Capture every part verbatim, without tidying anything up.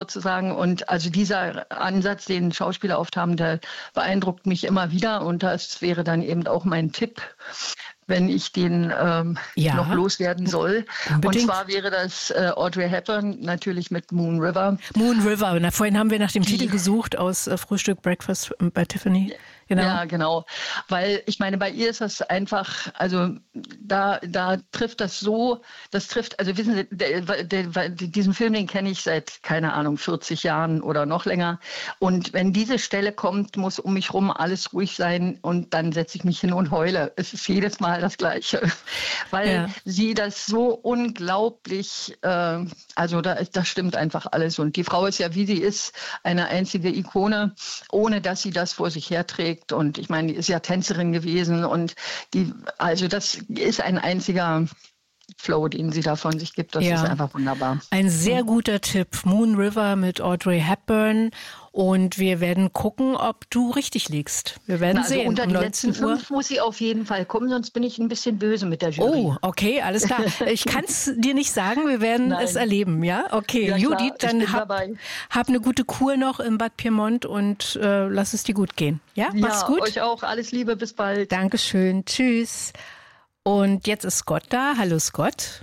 sozusagen. Und also dieser Ansatz, den Schauspieler oft haben, der beeindruckt mich immer wieder. Und das wäre dann eben auch mein Tipp, wenn ich den ähm, ja. noch loswerden soll. Unbedingt. Und zwar wäre das äh, Audrey Hepburn, natürlich mit Moon River. Moon River. Na, vorhin haben wir nach dem Die, Titel gesucht aus äh, Frühstück, Breakfast bei Tiffany. Genau. Ja, genau. Weil ich meine, bei ihr ist das einfach, also da, da trifft das so, das trifft, also wissen Sie, der, der, diesen Film, den kenne ich seit, keine Ahnung, vierzig Jahren oder noch länger. Und wenn diese Stelle kommt, muss um mich rum alles ruhig sein und dann setze ich mich hin und heule. Es ist jedes Mal das Gleiche. Weil ja. sie das so unglaublich, äh, also da, das stimmt einfach alles. Und die Frau ist ja, wie sie ist, eine einzige Ikone, ohne dass sie das vor sich herträgt. Und ich meine, die ist ja Tänzerin gewesen und die, also das ist ein einziger Flow, den sie da von sich gibt. Das ja. ist einfach wunderbar. Ein sehr guter Tipp. Moon River mit Audrey Hepburn. Und wir werden gucken, ob du richtig liegst. Wir werden Na, also sehen. Unter die um letzten fünf muss sie auf jeden Fall kommen, sonst bin ich ein bisschen böse mit der Jury. Oh, okay, alles klar. Ich kann es dir nicht sagen, wir werden Nein. es erleben, ja? Okay, ja, Judith, dann hab, hab eine gute Kur noch im Bad Pyrmont und äh, lass es dir gut gehen. Ja, ja mach's gut. Euch auch, alles Liebe, bis bald. Dankeschön, tschüss. Und jetzt ist Scott da. Hallo Scott.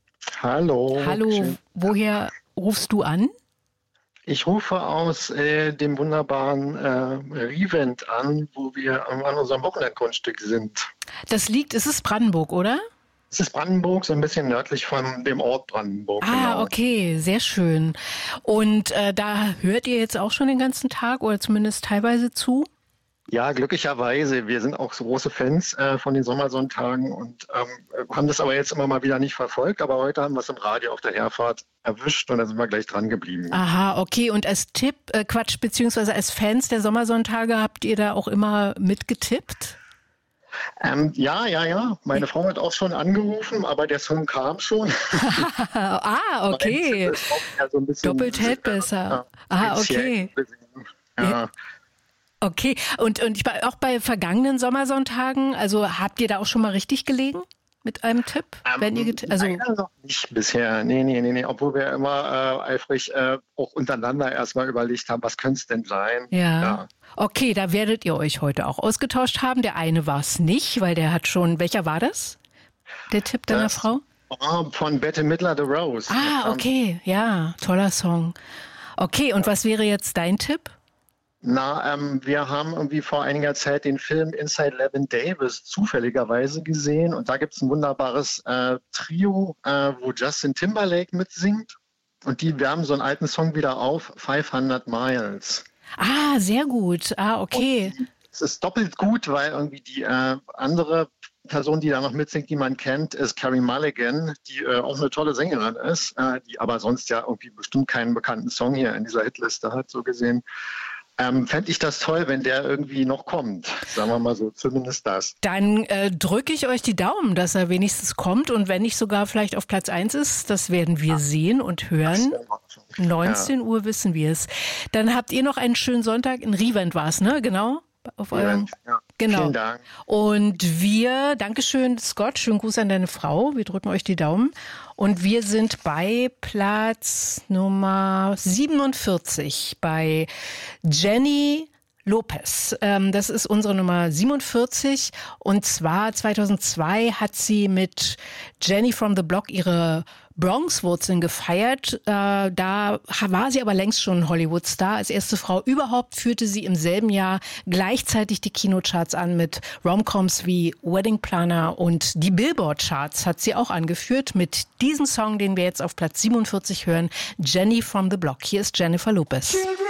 Hallo. Hallo, schön. Woher rufst du an? Ich rufe aus äh, dem wunderbaren äh, Rivent an, wo wir an unserem Wochenendgrundstück sind. Das liegt, es ist Brandenburg, oder? Es ist Brandenburg, so ein bisschen nördlich von dem Ort Brandenburg. Ah, genau. Okay, sehr schön. Und äh, da hört ihr jetzt auch schon den ganzen Tag oder zumindest teilweise zu? Ja, glücklicherweise. Wir sind auch so große Fans äh, von den Sommersonntagen und ähm, haben das aber jetzt immer mal wieder nicht verfolgt. Aber heute haben wir es im Radio auf der Herfahrt erwischt und da sind wir gleich dran geblieben. Aha, okay. Und als Tipp, äh, Quatsch, beziehungsweise als Fans der Sommersonntage habt ihr da auch immer mitgetippt? Ähm, ja, ja, ja. Meine Frau hat auch schon angerufen, aber der Song kam schon. ah, okay. Ja so ein bisschen, Doppelt hält besser. Ah, okay. Ja. ja. Okay, und, und ich, auch bei vergangenen Sommersonntagen, also habt ihr da auch schon mal richtig gelegen mit einem Tipp? Ähm, wenn ihr get- also leider noch nicht bisher, nee, nee, nee, nee, obwohl wir immer äh, eifrig äh, auch untereinander erstmal überlegt haben, was könnte es denn sein? Ja. ja, okay, da werdet ihr euch heute auch ausgetauscht haben. Der eine war es nicht, weil der hat schon, welcher war das? Der Tipp deiner das Frau? War von Bette Midler, The Rose. Ah, okay, ja, toller Song. Okay, und was wäre jetzt dein Tipp? Na, ähm, wir haben irgendwie vor einiger Zeit den Film Inside Llewyn Davis zufälligerweise gesehen und da gibt es ein wunderbares äh, Trio, äh, wo Justin Timberlake mitsingt und die wärmen so einen alten Song wieder auf, fünfhundert Miles. Ah, sehr gut. Ah, okay. Und es ist doppelt gut, weil irgendwie die äh, andere Person, die da noch mitsingt, die man kennt, ist Carey Mulligan, die äh, auch eine tolle Sängerin ist, äh, die aber sonst ja irgendwie bestimmt keinen bekannten Song hier in dieser Hitliste hat, so gesehen. Ähm, fände ich das toll, wenn der irgendwie noch kommt. Sagen wir mal so, zumindest das. Dann äh, drücke ich euch die Daumen, dass er wenigstens kommt und wenn nicht sogar vielleicht auf Platz eins ist, das werden wir ja. sehen und hören. neunzehn Uhr wissen wir es. Dann habt ihr noch einen schönen Sonntag. In Rivent war es, ne? Genau. Auf eurem, ja. Genau. Vielen Dank. Und wir, Dankeschön, Scott, schönen Gruß an deine Frau. Wir drücken euch die Daumen. Und wir sind bei Platz Nummer siebenundvierzig bei Jenny Lopez. Ähm, das ist unsere Nummer siebenundvierzig. Und zwar zweitausendzwei hat sie mit Jenny from the Block ihre Bronx-Wurzeln gefeiert. Äh, da war sie aber längst schon Hollywood-Star. Als erste Frau überhaupt führte sie im selben Jahr gleichzeitig die Kinocharts an mit Romcoms wie Wedding Planner und die Billboard-Charts hat sie auch angeführt mit diesem Song, den wir jetzt auf Platz siebenundvierzig hören, Jenny from the Block. Hier ist Jennifer Lopez.